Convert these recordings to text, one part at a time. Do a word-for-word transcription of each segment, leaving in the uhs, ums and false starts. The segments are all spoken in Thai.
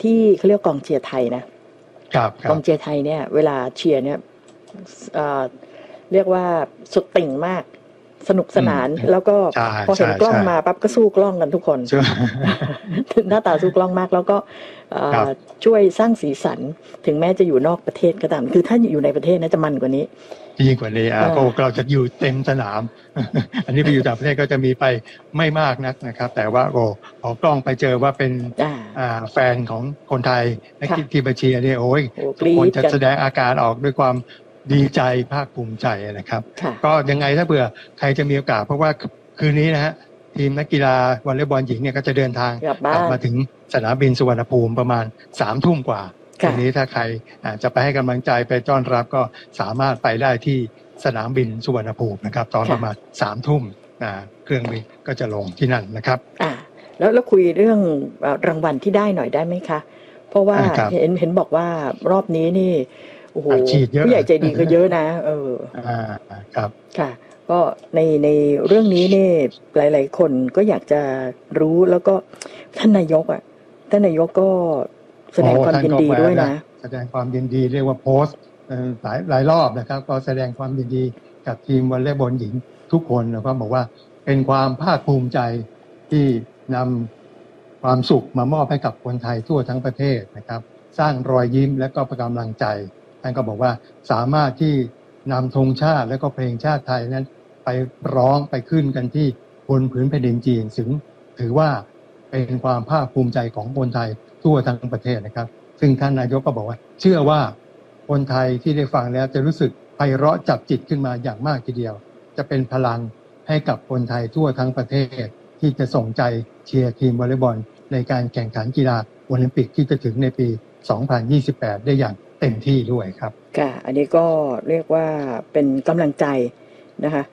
ที่เขาเรียกกองเชียร์ไทยนะครับกองเชียร์ไทยเนี่ยเวลาเชียร์เนี่ยเอ่อเรียกว่าสุดติ่งมากสนุกสนานแล้วก็พอเห็นกล้องมาปั๊บก็สู้กล้องกันทุกคนหน้าตาสู้กล้องมากแล้วก็ช่วยสร้างสีสันถึงแม้จะอยู่นอกประเทศก็ตามคือถ้าอยู่ในประเทศน่าจะมันกว่านี้ยิ่งกว่านี้อ่ะก็เราจะอยู่เต็มสนามอันนี้ไปอยู่ต่างประเทศก็จะมีไปไม่มากนักนะครับแต่ว่าโอ้พอกล้องไปเจอว่าเป็นอ่าแฟนของคนไทยและที่บัญชีเนี่ยโอ้ยทุกคนจะแสดงอาการออกด้วยความดีใจภาคภูมิใจนะครับก็ยังไงถ้าเผื่อใครจะมีโอกาสเพราะว่าคืนนี้นะฮะทีมนักกีฬาวอลเลย์บอลหญิงเนี่ยก็จะเดินทางกลับมาถึงสนามบินสุวรรณภูมิประมาณสามทุ่มกว่าทีนี้ถ้าใครจะไปให้กำลังใจไปต้อนรับก็สามารถไปได้ที่สนามบินสุวรรณภูมินะครับตอนประมาณสามทุ่มนะเครื่องบินก็จะลงที่นั่นนะครับอ่าแล้วแล้วคุยเรื่องรางวัลที่ได้หน่อยได้ไหมคะเพราะว่าเห็นเห็นบอกว่ารอบนี้นี่โอ้โหผู้ใหญ่ใจดีก็เยอะนะเอออ่าครับค่ะก็ในในเรื่องนี้นี่หลายๆคนก็อยากจะรู้แล้วก็ท่านนายกอ่ะท่านนายกก็แสดงความยินดีด้วยนะแสดงความยินดีเรียกว่าโพสต์หลายหลายรอบนะครับก็แสดงความยินดีกับทีมวอลเลย์บอลหญิงทุกคนแล้วก็บอกว่าเป็นความภาคภูมิใจที่นำความสุขมามอบให้กับคนไทยทั่วทั้งประเทศนะครับสร้างรอยยิ้มและก็กำลังใจท่านก็บอกว่าสามารถที่นำธงชาติและก็เพลงชาติไทยนั้นไปร้องไปขึ้นกันที่บนผืนแผ่นดินจีนซึ่งถือว่าเป็นความภาคภูมิใจของคนไทยทั่วทั้งประเทศนะครับซึ่งท่านนายกก็บอกว่าเชื่อว่าคนไทยที่ได้ฟังแล้วจะรู้สึกไพเราะจับจิตขึ้นมาอย่างมากทีเดียวจะเป็นพลังให้กับคนไทยทั่วทั้งประเทศที่จะส่งใจเชียร์ทีมวอลเลย์บอลในการแข่งขันกีฬาโอลิมปิกที่จะถึงในปีสองพันยี่สิบแปดได้อย่างเต็มที่ด้วยครับค่ะอันนี้ก็เรียกว่าเป็นกำลังใจนะคะ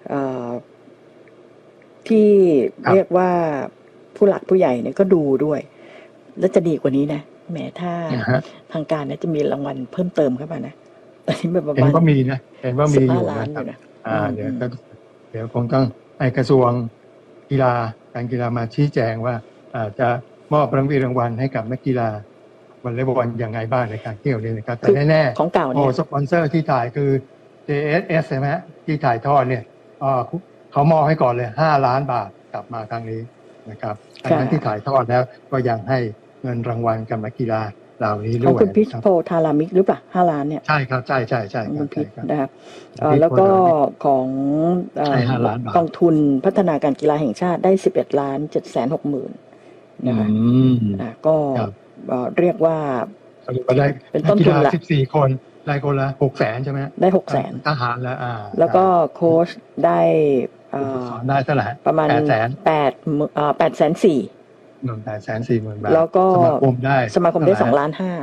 ที่เรียกว่าผู้หลักผู้ใหญ่เนี่ยก็ดูด้วยแล้วจะดีกว่านี้นะแหมถ้าทางการเนี่ยจะมีรางวัลเพิ่มเติมเข้ามานะตอนนี้ประมาณเห็นว่ามีนะเห็นว่ามีอยู่นะครับอ่าเดี๋ยวเดี๋ยวคงต้องให้กระทรวงกีฬาการกีฬามาชี้แจงว่าอ่าจะมอบรางวัลรางวัลให้กับนักกีฬาวอลเลย์บอลยังไงบ้างในการเที่ยวนี้นะครับแต่แน่ๆของเก่าเนี่ยโอ้สปอนเซอร์ที่ถ่ายคือ เจ เอส เอส ใช่ไหมที่ถ่ายทอดเนี่ยอ่าเขามอบให้ก่อนเลยห้าล้านบาทกลับมาครั้งนี้นะครับดังนั้นที่ถ่ายทอดแล้วก็ยังให้เงินรางวัลกับนักกีฬาเหล่านี้ด้วยของคุณพิชโพธารามิกหรือเปล่าห้าล้านเนี่ยใช่ครับใช่ใช่ใช่คุณพิชนะครับแล้วก็ของกองทุนพัฒนาการกีฬาแห่งชาติได้สิบเอ็ดล้านเจ็ดแสนหกหมื่นนะคะก็เรียกว่าเป็นต้นทุนละสิบสี่คนได้คนละหกแสนใช่ไหมได้หกแสนทหารแล้วอ่าแล้วก็โค้ชได้สอนได้เท่าไหร่ประมาณแปดแสนแปดเอ่อแปดแสนสี่หนึ่งแปดแสนสี่หมื่นบาทแล้วก็สมาคมได้สมาคมได้สองล้านห้า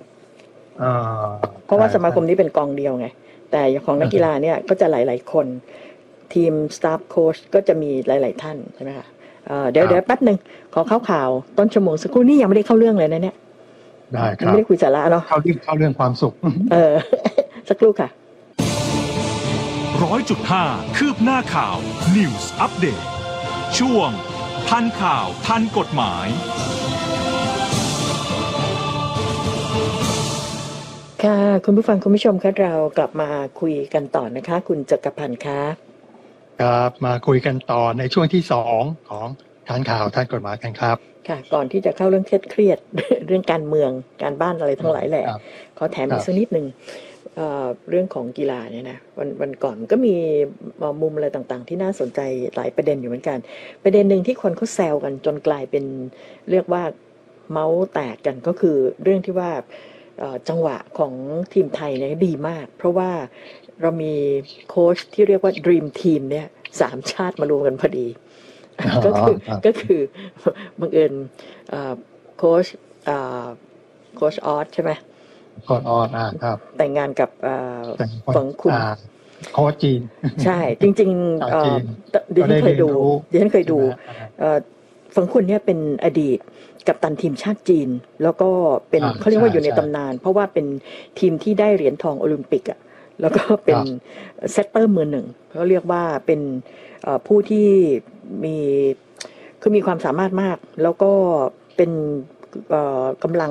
เพราะว่าสมาคมนี้เป็นกองเดียวไงแต่ของนักกีฬาเนี่ยก็จะหลายๆคนทีมสตาฟโค้ชก็จะมีหลายๆท่านใช่ไหมคะเดี๋ยวเดี๋ยวแป๊บหนึ่งขอเข้าข่าวต้นชั่วโมงสักครู่นี้ยังไม่ได้เข้าเรื่องเลยนะเนี่ยได้ครับไม่ได้คุยสาระเนาะเข้าเรื่องเข้าเรื่องความสุขเออสักครู่ค่ะร้อยจุดห้าคืบหน้าข่าว News Update ช่วงทันข่าวทันกฎหมายค่ะคุณผู้ฟังคุณผู้ชมคะเรากลับมาคุยกันต่อนะคะคุณจักรพันธ์คะครับมาคุยกันต่อในช่วงที่สองของทันข่าวทันกฎหมายกันครับค่ะก่อนที่จะเข้าเรื่องเครียดๆเรื่องการเมืองการบ้านอะไรทั้งหลายแหละขอแถมอีกสักนิดนึงเอ่อเรื่องของกีฬาเนี่ยนะวันวันก่อนก็มีมุมอะไรต่างๆที่น่าสนใจหลายประเด็นอยู่เหมือนกันประเด็นหนึ่งที่คนเขาแซวกันจนกลายเป็นเรียกว่าเมาส์แตกกันก็คือเรื่องที่ว่าจังหวะของทีมไทยเนี่ยดีมากเพราะว่าเรามีโค้ชที่เรียกว่า Dream Team เนี่ยสามชาติมารวมกันพอดีก็คือก็คือบังเอิญโค้ชโค้ชออสใช่ไหมโค้ชออสอ่าครับแต่งงานกับฝั่งคุณโค้ชจีนใช่จริงๆดิฉันเคยดูดิฉันเคยดูฝั่งคุณเนี่ยเป็นอดีตกัปตันทีมชาติจีนแล้วก็เป็นเขาเรียกว่าอยู่ในตำนานเพราะว่าเป็นทีมที่ได้เหรียญทองโอลิมปิกอ่ะแล้วก็เป็นเซตเตอร์มือหนึ่งเขาเรียกว่าเป็นผู้ที่มีคือมีความสามารถมากแล้วก็เป็นกำลัง